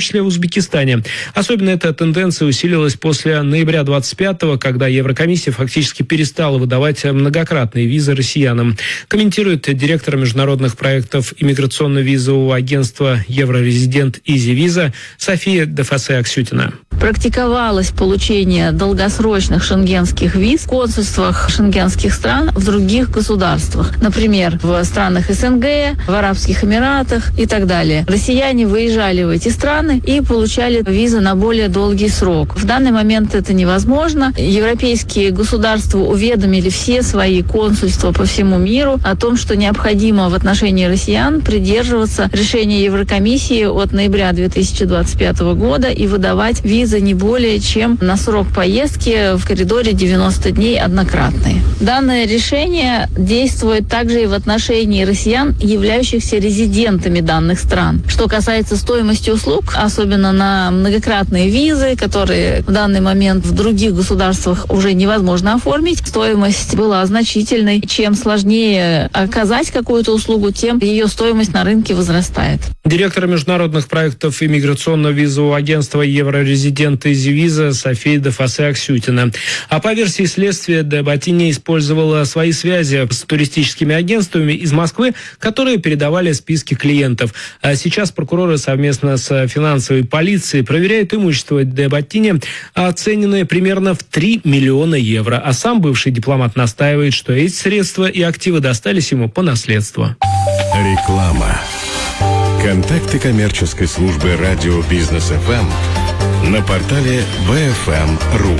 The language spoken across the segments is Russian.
числе в Узбекистане. Особенно эта тенденция усилилась после ноября 25-го, когда Еврокомиссия фактически перестала выдавать многократные визы россиянам. Комментирует директор международных проектов иммиграционно-визового агентства «Еврорезидент Изи-Виза» София Дефасе-Аксютина. Практиковалось получение долгосрочных шенгенских виз в консульствах шенгенских стран в других государствах. Например, в странах СНГ, в Арабских Эмиратах и так далее. Россияне выезжали в эти страны и получали визы на более долгий срок. В данный момент это невозможно. Европейские государства уведомили все свои консульства по всему миру о том, что необходимо в отношении россиян придерживаться решения Еврокомиссии от ноября 2025 года и выдавать визы не более чем на срок поездки в коридоре 90 дней однократные. Данное решение действует также и в отношении россиян, являющихся резидентами данных стран. Что касается стоимости услуг, особенно на многократные визы, которые в данный момент в других государствах уже невозможно оформить, стоимость была значительной. Чем сложнее оказать какую-то услугу, тем ее стоимость на рынке возрастает. Директор международных проектов иммиграционно-визового агентства «Еврорезидент Изи-Виза» София Дефасе-Аксютина. А по версии следствия, Де Боттини использовала свои связи с туристическими агентствами из Москвы, которые передавали списки клиентов. А сейчас прокуроры совместно с финансовой полицией проверяют имущество Де Боттини, оцененное примерно в 3 миллиона евро. А сам бывший дипломат настаивает, что эти средства и активы достались ему по наследству. Реклама. Контакты коммерческой службы радио «Бизнес ФМ» на портале bfm.ru.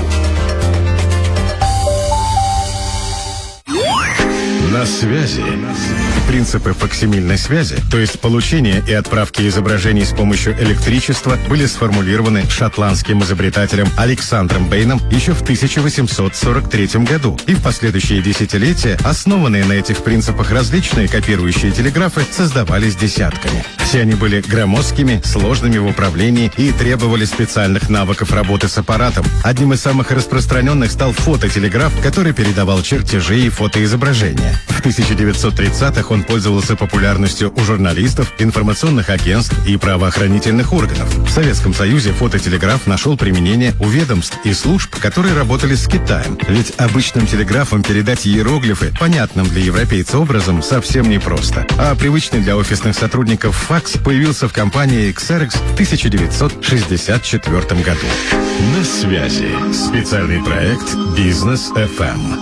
На связи. Принципы факсимильной связи, то есть получения и отправки изображений с помощью электричества, были сформулированы шотландским изобретателем Александром Бэйном еще в 1843 году. И в последующие десятилетия, основанные на этих принципах различные копирующие телеграфы, создавались десятками. Все они были громоздкими, сложными в управлении и требовали специальных навыков работы с аппаратом. Одним из самых распространенных стал фототелеграф, который передавал чертежи и фотоизображения. В 1930-х он пользовался популярностью у журналистов, информационных агентств и правоохранительных органов. В Советском Союзе фототелеграф нашел применение у ведомств и служб, которые работали с Китаем. Ведь обычным телеграфом передать иероглифы понятным для европейца образом совсем непросто. А привычный для офисных сотрудников факс появился в компании Xerox в 1964 году. На связи. Специальный проект «Бизнес ФМ».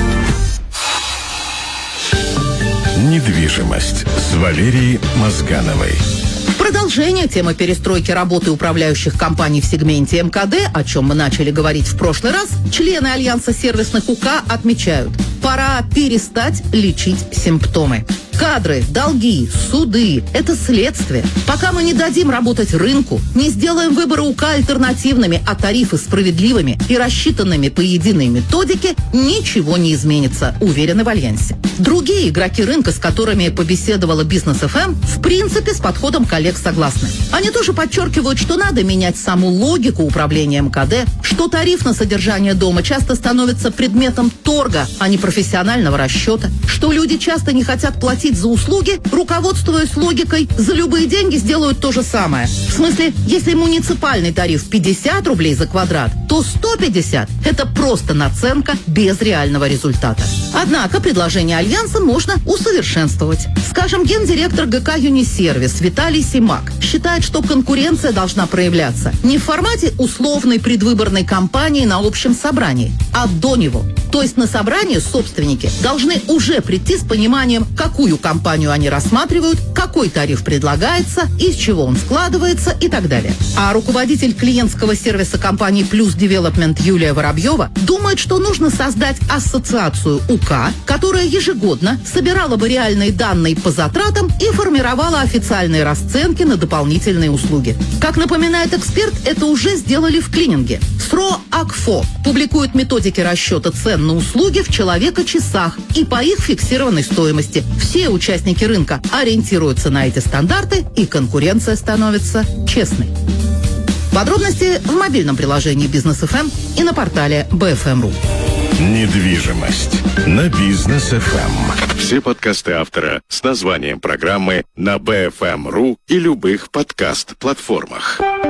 Недвижимость с Валерией Мозгановой. Продолжение темы перестройки работы управляющих компаний в сегменте МКД, о чем мы начали говорить в прошлый раз, члены Альянса сервисных УК отмечают: пора перестать лечить симптомы. Кадры, долги, суды – это следствие. Пока мы не дадим работать рынку, не сделаем выборы УК альтернативными, а тарифы справедливыми и рассчитанными по единой методике, ничего не изменится, уверены в Альянсе. Другие игроки рынка, с которыми побеседовала Бизнес ФМ, в принципе с подходом коллег согласны. Они тоже подчеркивают, что надо менять саму логику управления МКД, что тариф на содержание дома часто становится предметом торга, а не профессионального расчета, что люди часто не хотят платить за услуги, руководствуясь логикой «за любые деньги сделают то же самое». В смысле, если муниципальный тариф 50 рублей за квадрат, то 150 – это просто наценка без реального результата. Однако предложение Альянса можно усовершенствовать. Скажем, гендиректор ГК «Юнисервис» Виталий Симак считает, что конкуренция должна проявляться не в формате условной предвыборной кампании на общем собрании, а до него. То есть на собрание собственники должны уже прийти с пониманием, какую компанию они рассматривают, какой тариф предлагается, из чего он складывается и так далее. А руководитель клиентского сервиса компании «Плюс Девелопмент» Юлия Воробьева думает, что нужно создать ассоциацию УК, которая ежегодно собирала бы реальные данные по затратам и формировала официальные расценки на дополнительные услуги. Как напоминает эксперт, это уже сделали в клининге. СРО АКФО публикует методики расчета цен на услуги в человека-часах и по их фиксированной стоимости. Все участники рынка ориентируются на эти стандарты, и конкуренция становится честной. Подробности в мобильном приложении Бизнес ФМ и на портале bfm.ru. Недвижимость на Бизнес ФМ. Все подкасты автора с названием программы на bfm.ru и любых подкаст-платформах.